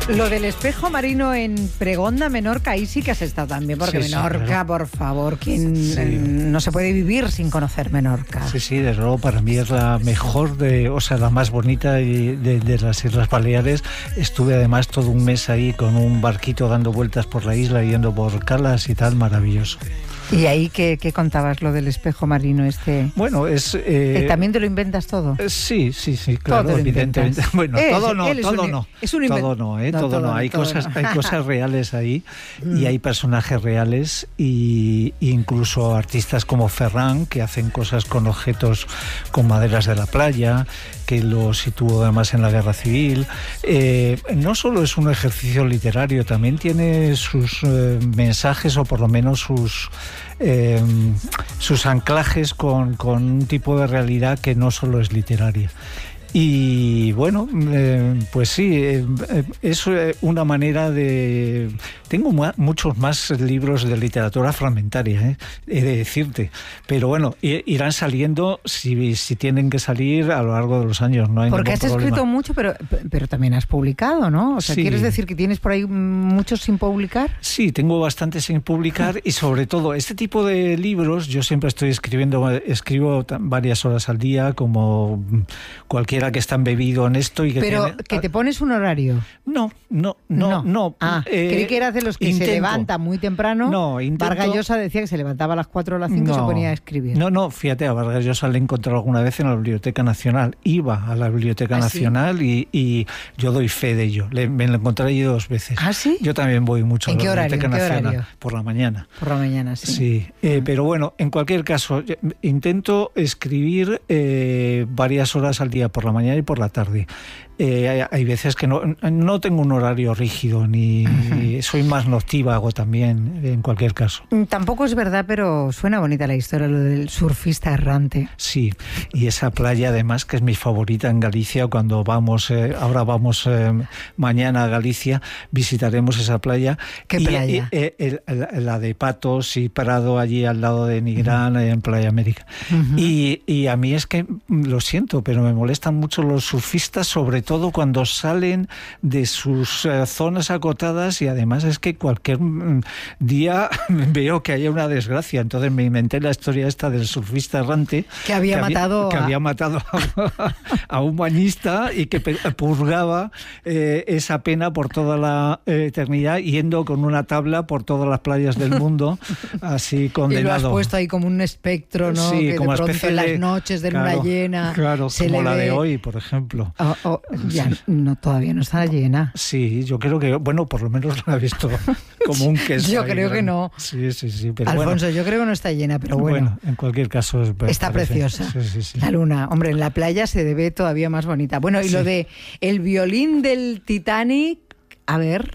Lo del espejo marino en Pregonda, Menorca, ahí sí que has estado también, porque sí, Menorca, claro. por favor, no se puede vivir sin conocer Menorca. Sí, desde luego para mí es la mejor, la más bonita de las Islas Baleares. Estuve además todo un mes ahí con un barquito dando vueltas por la isla, yendo por calas y tal, maravilloso. ¿Y ahí qué contabas, lo del espejo marino este? Bueno, ¿También te lo inventas todo? Sí, claro, evidentemente. Bueno, todo no. Es un invento. Todo no. Hay cosas reales ahí y hay personajes reales y incluso artistas como Ferran que hacen cosas con objetos, con maderas de la playa, que lo situó además en la Guerra Civil. No solo es un ejercicio literario, también tiene sus mensajes o por lo menos sus anclajes con un tipo de realidad que no solo es literaria. Y bueno, pues sí, es una manera de... Tengo muchos más libros de literatura fragmentaria, he de decirte, pero bueno, irán saliendo si tienen que salir a lo largo de los años, no hay ningún problema. Porque has escrito mucho, pero también has publicado, ¿no? O sea, sí. ¿Quieres decir que tienes por ahí muchos sin publicar? Sí, tengo bastantes sin publicar y sobre todo este tipo de libros, yo siempre escribo varias horas al día, como cualquiera que está embebido en esto y que ¿que te pones un horario? No. Creí que eras de los que se levanta muy temprano. No, Vargas Llosa decía que se levantaba a las 4 o las 5 y se ponía a escribir. No, fíjate, a Vargas Llosa le he encontrado alguna vez en la Biblioteca Nacional. Iba a la Biblioteca Nacional ¿sí? y yo doy fe de ello. Me lo encontré allí 2 veces. ¿Ah, sí? Yo también voy mucho a la Biblioteca Nacional. Horario? Por la mañana. Por la mañana, sí. Sí, pero bueno, en cualquier caso, intento escribir varias horas al día, por la mañana y por la tarde. Hay veces que no tengo un horario rígido, ni soy más noctívago también, en cualquier caso. Tampoco es verdad, pero suena bonita la historia, lo del surfista errante. Sí, y esa playa además que es mi favorita en Galicia, cuando ahora vamos mañana a Galicia, visitaremos esa playa. ¿Qué playa? La de Patos y Prado, allí al lado de Nigrán, en Playa América. Y a mí es que, lo siento, pero me molestan mucho los surfistas, sobre todo cuando salen de sus zonas acotadas, y además es que cualquier día veo que haya una desgracia. Entonces me inventé la historia esta del surfista errante que había matado a un bañista y que purgaba esa pena por toda la eternidad, yendo con una tabla por todas las playas del mundo, así condenado. Y lo has puesto ahí como un espectro, ¿no? Sí, que como de pronto especie en las de noches de luna llena. Claro, como la ve... de hoy, por ejemplo. Todavía no está llena. Sí, yo creo que, bueno, por lo menos la he visto como un queso. Yo creo que no. Sí, pero Alfonso, bueno. Yo creo que no está llena, pero bueno. En cualquier caso está preciosa. Sí. La luna. Hombre, en la playa se ve todavía más bonita. Bueno, y lo de el violín del Titanic, a ver...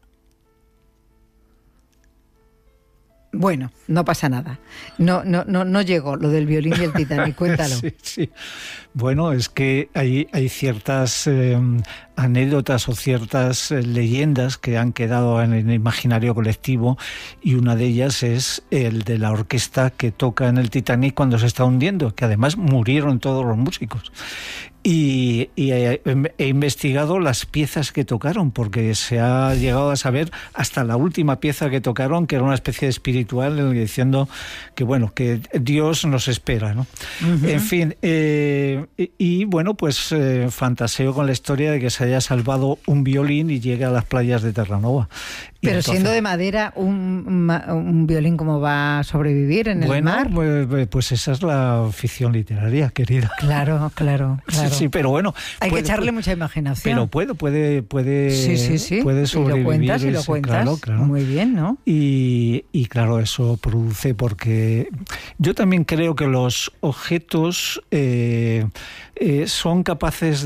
Bueno, no pasa nada. No llegó lo del violín y el Titanic. Cuéntalo. Sí. Bueno, es que hay ciertas anécdotas o ciertas leyendas que han quedado en el imaginario colectivo, y una de ellas es el de la orquesta que toca en el Titanic cuando se está hundiendo, que además murieron todos los músicos. Y he investigado las piezas que tocaron, porque se ha llegado a saber hasta la última pieza que tocaron, que era una especie de espiritual, diciendo que bueno, que Dios nos espera, ¿no? En fin, y bueno, pues fantaseo con la historia de que se haya salvado un violín y llegue a las playas de Terranova. Pero entonces, siendo de madera, un violín, ¿cómo va a sobrevivir en el mar? Pues esa es la ficción literaria, querida. Claro. Sí, pero bueno. Hay que echarle mucha imaginación. Pero puede Sí. Puede sobrevivir. Y lo cuentas. Claro. Muy bien, ¿no? Y claro, eso produce, porque yo también creo que los objetos son capaces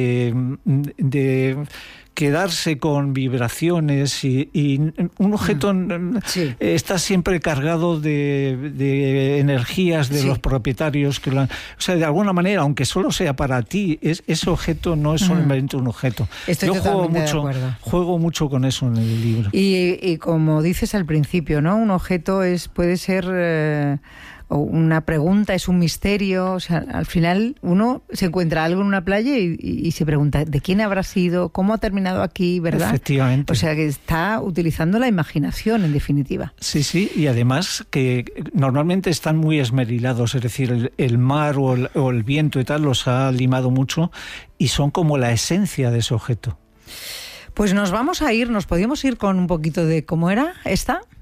de quedarse con vibraciones, y un objeto está siempre cargado de energías de los propietarios que o sea, de alguna manera, aunque solo sea para ti, ese objeto no es solamente un objeto. Yo juego mucho con eso en el libro. Y como dices al principio, ¿no? Un objeto puede ser una pregunta, es un misterio. O sea, al final uno se encuentra algo en una playa y se pregunta ¿de quién habrá sido? ¿Cómo ha terminado aquí? ¿Verdad? Efectivamente. O sea, que está utilizando la imaginación, en definitiva. Sí, sí, y además que normalmente están muy esmerilados, es decir, el mar o el viento y tal los ha limado mucho y son como la esencia de ese objeto. Pues nos vamos a ir, nos podíamos ir con un poquito de ¿cómo era esta?